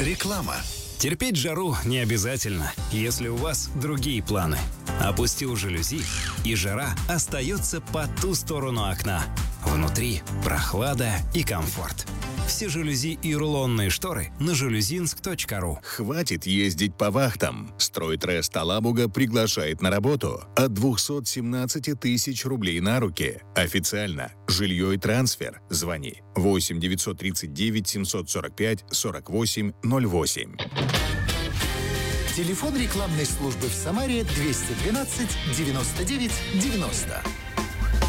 Реклама. Терпеть жару не обязательно, если у вас другие планы. Опустил жалюзи, и жара остается по ту сторону окна. Внутри прохлада и комфорт. Все жалюзи и рулонные шторы на жалюзинск.ру. Хватит ездить по вахтам. Стройтрест Алабуга приглашает на работу от 217 тысяч рублей на руки. Официально. Жилье и трансфер. Звони 8 939 745 48 08. Телефон рекламной службы в Самаре 212 99 90.